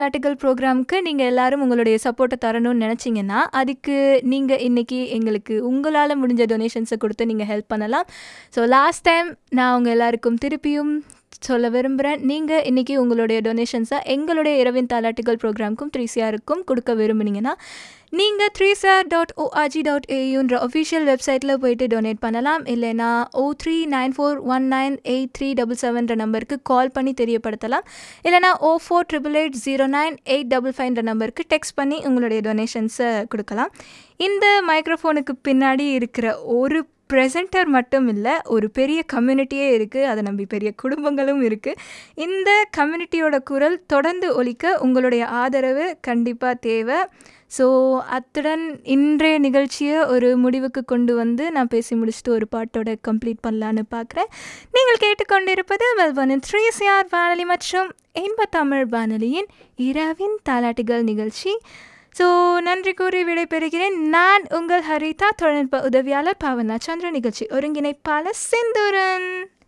தாலாட்டுகள் ப்ரோக்ராமுக்கு நீங்கள் எல்லாரும் உங்களுடைய சப்போர்ட்டை தரணும்னு நினச்சிங்கன்னா அதுக்கு நீங்கள் இன்றைக்கி எங்களுக்கு உங்களால் முடிஞ்ச டொனேஷன்ஸை கொடுத்து நீங்கள் ஹெல்ப் பண்ணலாம். ஸோ லாஸ்ட் டைம் நான் உங்கள் எல்லாருக்கும் திருப்பியும் சொல்ல விரும்புகிறேன், நீங்கள் இன்றைக்கி உங்களுடைய டொனேஷன்ஸை எங்களுடைய இரவின் தாலாட்டுகள் ப்ரோக்ராமுக்கும் 3CRக்கும் கொடுக்க விரும்புனீங்கன்னா நீங்கள் 3CR.org.auன்ற அஃபிஷியல் வெப்சைட்டில் போய்ட்டு டொனேட் பண்ணலாம். இல்லைனா 0394198377 நம்பருக்கு கால் பண்ணி தெரியப்படுத்தலாம். இல்லைனா 04880895 நம்பருக்கு டெக்ஸ்ட் பண்ணி உங்களுடைய டொனேஷன்ஸை கொடுக்கலாம். இந்த மைக்ரோஃபோனுக்கு பின்னாடி இருக்கிற ஒரு ப்ரெசென்டர் மட்டும் இல்லை, ஒரு பெரிய கம்யூனிட்டியே இருக்குது, அதை நம்பி பெரிய குடும்பங்களும் இருக்குது. இந்த கம்யூனிட்டியோட குரல் தொடர்ந்து ஒலிக்க உங்களுடைய ஆதரவு கண்டிப்பாக தேவை. ஸோ அத்துடன் இன்றைய நிகழ்ச்சியை ஒரு முடிவுக்கு கொண்டு வந்து நான் பேசி முடிச்சுட்டு ஒரு பாட்டோட கம்ப்ளீட் பண்ணலான்னு பார்க்குறேன். நீங்கள் கேட்டுக்கொண்டிருப்பது மெல்பர்னின் 3CR வானொலி மற்றும் இன்ப தமிழ் வானொலியின் இரவின் தாலாட்டுகள் நிகழ்ச்சி. ஸோ நன்றி கூறி விடைபெறுகிறேன். நான் உங்கள் ஹரிதா, தொழில்நுட்ப உதவியாளர் பாவனா சந்திர, நிகழ்ச்சி ஒருங்கிணைப்பாளர் சிந்துரன்.